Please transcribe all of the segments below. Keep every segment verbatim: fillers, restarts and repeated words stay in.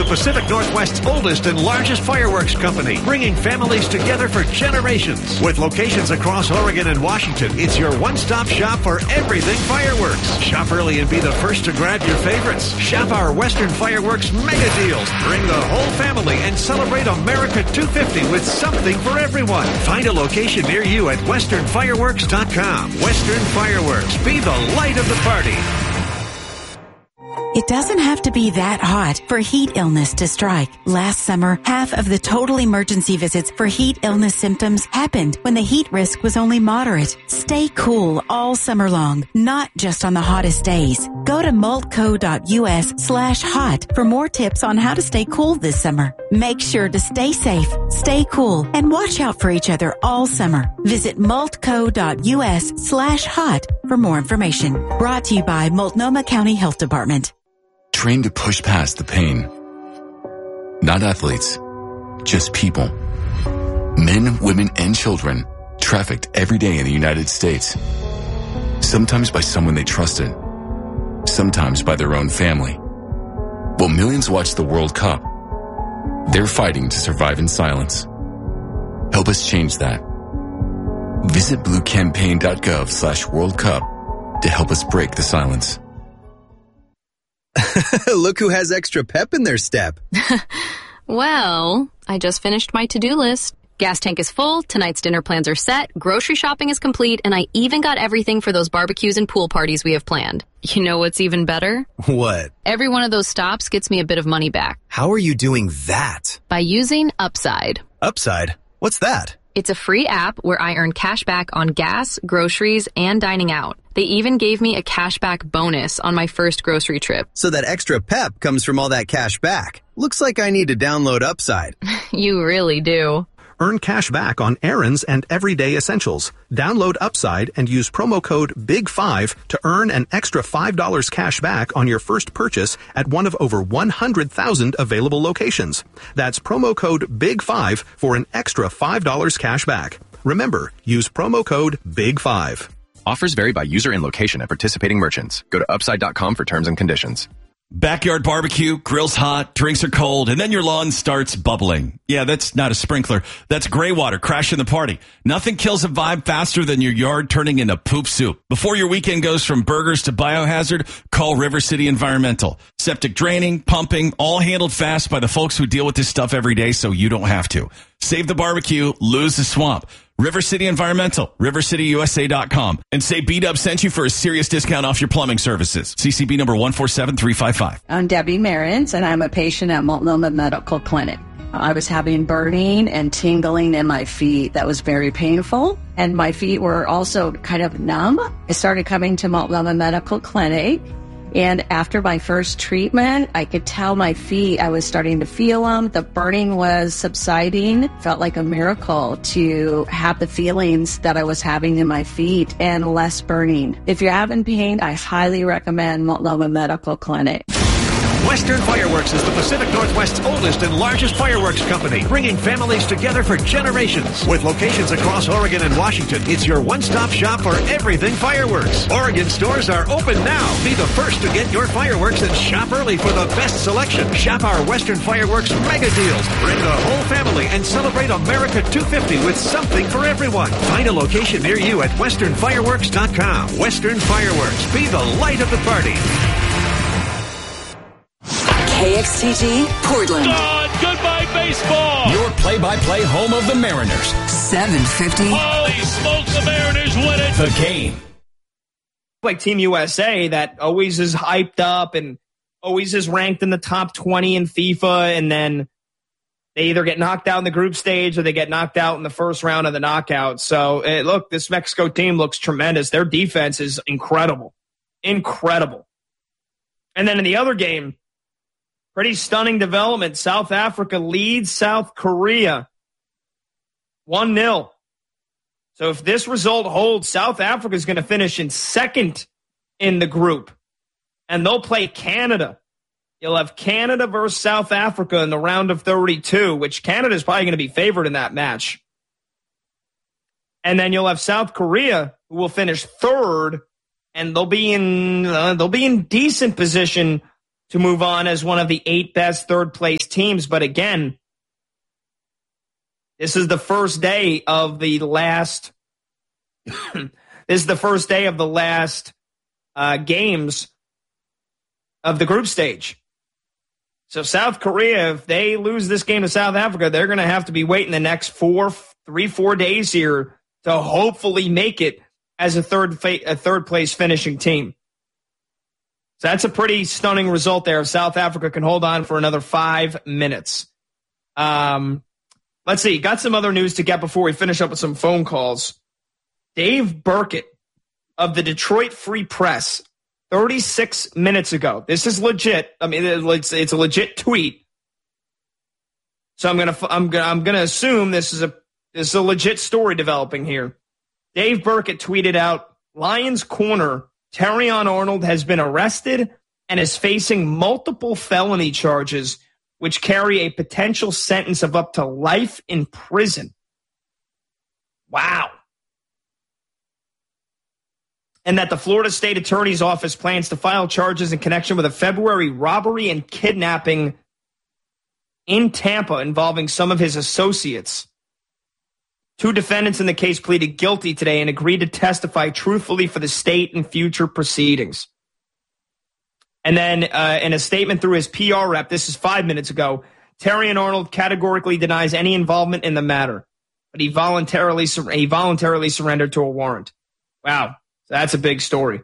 Pacific Northwest's oldest and largest fireworks company, bringing families together for generations. With locations across Oregon and Washington, it's your one-stop shop for everything fireworks. Shop early and be the first to grab your favorites. Shop our Western Fireworks mega deals. Bring the whole family and celebrate America two fifty with something for everyone. Find a location near you at western fireworks dot com. Western Fireworks. Be the light of the party. It doesn't have to be that hot for heat illness to strike. Last summer, half of the total emergency visits for heat illness symptoms happened when the heat risk was only moderate. Stay cool all summer long, not just on the hottest days. Go to multco.us slash hot for more tips on how to stay cool this summer. Make sure to stay safe, stay cool, and watch out for each other all summer. Visit multco.us slash hot for more information. Brought to you by Multnomah County Health Department. Trained to push past the pain. Not athletes, just people. Men, women, and children trafficked every day in the United States. Sometimes by someone they trusted. Sometimes by their own family. While millions watch the World Cup, they're fighting to survive in silence. Help us change that. Visit bluecampaign.gov slash World Cup to help us break the silence. Look who has extra pep in their step. Well, I just finished my to-do list. Gas tank is full, tonight's dinner plans are set, grocery shopping is complete, and I even got everything for those barbecues and pool parties we have planned. You know what's even better? What? Every one of those stops gets me a bit of money back. How are you doing that? By using Upside. Upside? What's that? It's a free app where I earn cash back on gas, groceries, and dining out. They even gave me a cashback bonus on my first grocery trip. So that extra pep comes from all that cash back. Looks like I need to download Upside. You really do. Earn cash back on errands and everyday essentials. Download Upside and use promo code big five to earn an extra five dollars cash back on your first purchase at one of over one hundred thousand available locations. That's promo code big five for an extra five dollars cash back. Remember, use promo code big five. Offers vary by user and location at participating merchants. Go to upside dot com for terms and conditions. Backyard barbecue, grill's hot, drinks are cold, and then your lawn starts bubbling. Yeah, that's not a sprinkler. That's gray water crashing the party. Nothing kills a vibe faster than your yard turning into poop soup. Before your weekend goes from burgers to biohazard, call River City Environmental. Septic draining, pumping, all handled fast by the folks who deal with this stuff every day so you don't have to. Save the barbecue, lose the swamp. River City Environmental, river city u s a dot com. And say B-Dub sent you for a serious discount off your plumbing services. C C B number one four seven three five five. I'm Debbie Marins, and I'm a patient at Multnomah Medical Clinic. I was having burning and tingling in my feet that was very painful, and my feet were also kind of numb. I started coming to Multnomah Medical Clinic, and after my first treatment, I could tell my feet, I was starting to feel them. The burning was subsiding. Felt like a miracle to have the feelings that I was having in my feet and less burning. If you're having pain, I highly recommend Multnomah Medical Clinic. Western Fireworks is the Pacific Northwest's oldest and largest fireworks company, bringing families together for generations. With locations across Oregon and Washington, it's your one-stop shop for everything fireworks. Oregon stores are open now. Be the first to get your fireworks and shop early for the best selection. Shop our Western Fireworks mega deals. Bring the whole family and celebrate America two fifty with something for everyone. Find a location near you at western fireworks dot com. Western Fireworks. Be the light of the party. K X T G, Portland. God, goodbye baseball. Your play-by-play home of the Mariners. seven fifty. Holy smokes, the Mariners win it. The Game. Like Team U S A that always is hyped up and always is ranked in the top twenty in FIFA, and then they either get knocked out in the group stage or they get knocked out in the first round of the knockout. So, uh, look, this Mexico team looks tremendous. Their defense is incredible. Incredible. And then in the other game, pretty stunning development. South Africa leads South Korea one nil. So if this result holds, South Africa is going to finish in second in the group. And they'll play Canada. You'll have Canada versus South Africa in the round of thirty-two, which Canada is probably going to be favored in that match. And then you'll have South Korea, who will finish third, and they'll be in uh, they'll be in decent position to move on as one of the eight best third-place teams. But again, this is the first day of the last this is the first day of the last uh, games of the group stage. So South Korea, if they lose this game to South Africa, they're going to have to be waiting the next four, three, four days here to hopefully make it as a third a third place finishing team. So that's a pretty stunning result there. If South Africa can hold on for another five minutes. Um, let's see. Got some other news to get before we finish up with some phone calls. Dave Burkett of the Detroit Free Press, thirty-six minutes ago. This is legit. I mean, it's, it's a legit tweet. So I'm gonna I'm gonna I'm gonna assume this is a this is a legit story developing here. Dave Burkett tweeted out, Lions corner Terrion Arnold has been arrested and is facing multiple felony charges, which carry a potential sentence of up to life in prison. Wow. And that the Florida State Attorney's Office plans to file charges in connection with a February robbery and kidnapping in Tampa involving some of his associates. Two defendants in the case pleaded guilty today and agreed to testify truthfully for the state in future proceedings. And then uh, in a statement through his P R rep, this is five minutes ago, Terrion Arnold categorically denies any involvement in the matter, but he voluntarily sur- he voluntarily surrendered to a warrant. Wow, so that's a big story.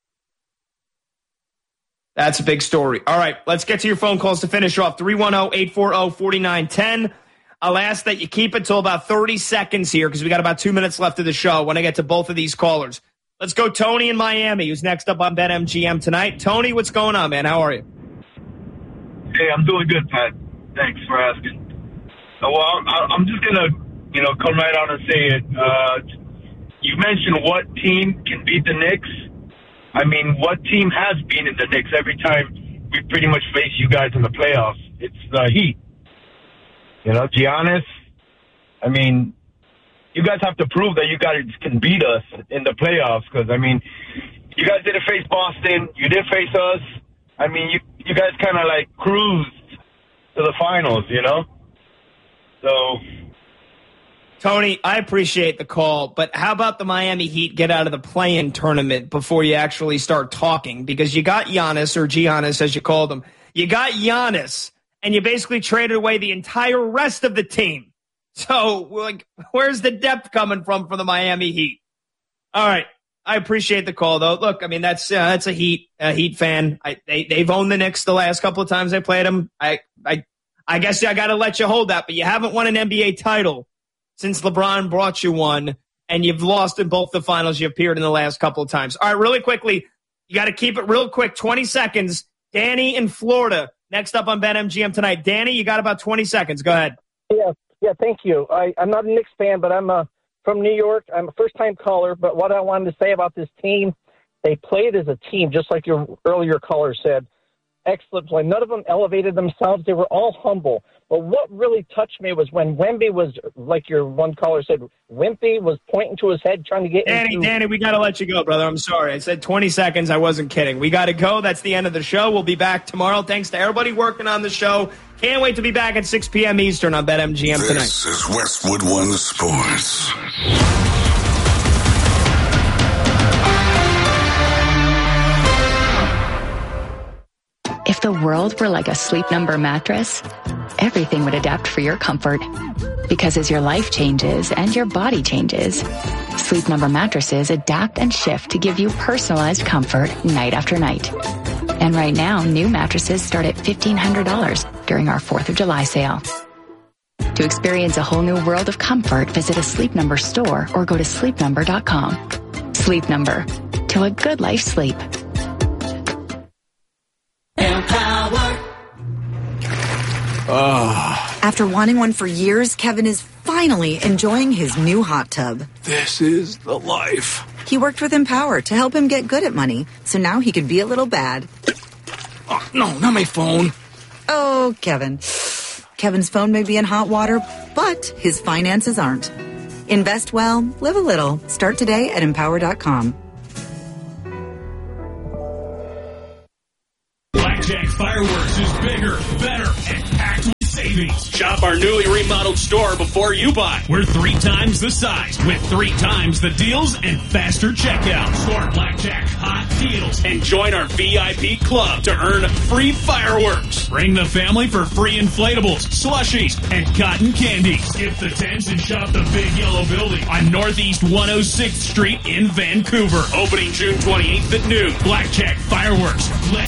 That's a big story. All right, let's get to your phone calls to finish off. three one zero, eight four zero, four nine one zero. I'll ask that you keep it till about thirty seconds here because we got about two minutes left of the show when I get to both of these callers. Let's go Tony in Miami, who's next up on BetMGM tonight. Tony, what's going on, man? How are you? Hey, I'm doing good, Pat. Thanks for asking. Uh, well, I'm, I'm just going to, you know, come right out and say it. Uh, you mentioned what team can beat the Knicks. I mean, what team has beaten the Knicks every time we pretty much face you guys in the playoffs? It's the Heat. You know, Giannis, I mean, you guys have to prove that you guys can beat us in the playoffs because, I mean, you guys didn't face Boston. You did face us. I mean, you you guys kind of, like, cruised to the finals, you know? So. Tony, I appreciate the call, but how about the Miami Heat get out of the play-in tournament before you actually start talking? Because you got Giannis, or Giannis as you called him. You got Giannis. And you basically traded away the entire rest of the team. So, like, where's the depth coming from for the Miami Heat? All right, I appreciate the call, though. Look, I mean, that's uh, that's a Heat a Heat fan. I, they they've owned the Knicks the last couple of times they played them. I I I guess I got to let you hold that, but you haven't won an N B A title since LeBron brought you one, and you've lost in both the finals you appeared in the last couple of times. All right, really quickly, you got to keep it real quick, twenty seconds. Danny in Florida. Next up on BetMGM tonight. Danny, you got about twenty seconds. Go ahead. Yeah, yeah, thank you. I, I'm not a Knicks fan, but I'm uh, from New York. I'm a first-time caller, but what I wanted to say about this team, they played as a team, just like your earlier caller said. Excellent play. None of them elevated themselves. They were all humble. But what really touched me was when Wemby was, like your one caller said, Wemby was pointing to his head trying to get Danny, into... Danny, we got to let you go, brother. I'm sorry. I said twenty seconds. I wasn't kidding. We got to go. That's the end of the show. We'll be back tomorrow. Thanks to everybody working on the show. Can't wait to be back at six p.m. Eastern on BetMGM tonight. This is Westwood One Sports. If the world were like a Sleep Number mattress, everything would adapt for your comfort. Because as your life changes and your body changes, Sleep Number mattresses adapt and shift to give you personalized comfort night after night. And right now, new mattresses start at fifteen hundred dollars during our fourth of July sale. To experience a whole new world of comfort, visit a Sleep Number store or go to sleep number dot com. Sleep Number. To a good life sleep. Oh. After wanting one for years, Kevin is finally enjoying his new hot tub. This is the life. He worked with Empower to help him get good at money, so now he could be a little bad. Oh, no, not my phone. Oh, Kevin. Kevin's phone may be in hot water, but his finances aren't. Invest well, live a little. Start today at empower dot com. Blackjack Fireworks savings. Shop our newly remodeled store before you buy. We're three times the size with three times the deals and faster checkout. Score blackjack, hot deals, and join our V I P club to earn free fireworks. Bring the family for free inflatables, slushies, and cotton candy. Skip the tents and shop the Big Yellow Building on Northeast one oh sixth Street in Vancouver. Opening June twenty-eighth at noon. Blackjack, fireworks. Let